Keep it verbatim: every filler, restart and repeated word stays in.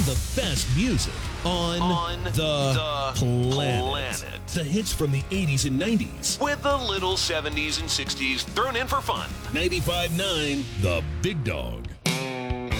the best music on, On the, the planet. planet. The hits from the eighties and nineties. With a little seventies and sixties thrown in for fun. ninety-five point nine The Big Dog.